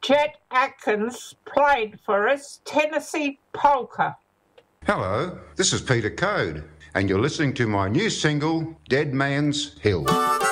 Chet Atkins played for us Tennessee Polka. Hello, this is Peter Code, and you're listening to my new single, Dead Man's Hill.